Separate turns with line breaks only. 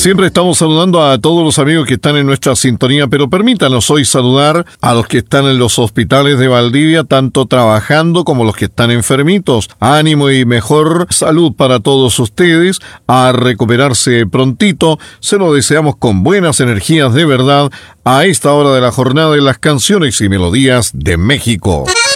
Siempre estamos saludando a todos los amigos que están en nuestra sintonía, pero permítanos hoy saludar a los que están en los hospitales de Valdivia, tanto trabajando como los que están enfermitos. Ánimo y mejor salud para todos ustedes, a recuperarse prontito. Se lo deseamos con buenas energías de verdad a esta hora de la jornada de las canciones y melodías de México.